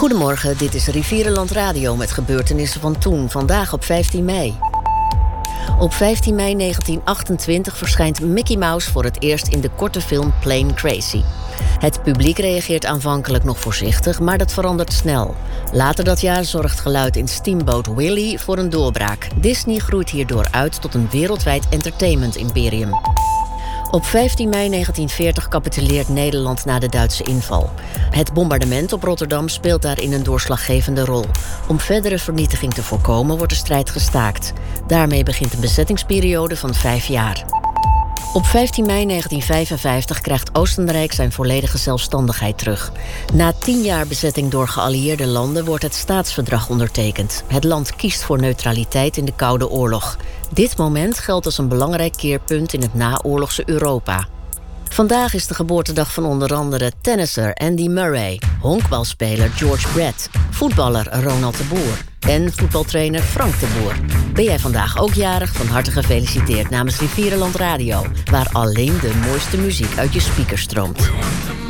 Goedemorgen, dit is Rivierenland Radio met gebeurtenissen van toen, vandaag op 15 mei. Op 15 mei 1928 verschijnt Mickey Mouse voor het eerst in de korte film Plane Crazy. Het publiek reageert aanvankelijk nog voorzichtig, maar dat verandert snel. Later dat jaar zorgt geluid in Steamboat Willie voor een doorbraak. Disney groeit hierdoor uit tot een wereldwijd entertainment-imperium. Op 15 mei 1940 capituleert Nederland na de Duitse inval. Het bombardement op Rotterdam speelt daarin een doorslaggevende rol. Om verdere vernietiging te voorkomen wordt de strijd gestaakt. Daarmee begint een bezettingsperiode van 5 jaar. Op 15 mei 1955 krijgt Oostenrijk zijn volledige zelfstandigheid terug. Na 10 jaar bezetting door geallieerde landen wordt het staatsverdrag ondertekend. Het land kiest voor neutraliteit in de Koude Oorlog. Dit moment geldt als een belangrijk keerpunt in het naoorlogse Europa. Vandaag is de geboortedag van onder andere tennisser Andy Murray, honkbalspeler George Brett, voetballer Ronald de Boer en voetbaltrainer Frank de Boer. Ben jij vandaag ook jarig? Van harte gefeliciteerd namens Rivierenland Radio, waar alleen de mooiste muziek uit je speakers stroomt.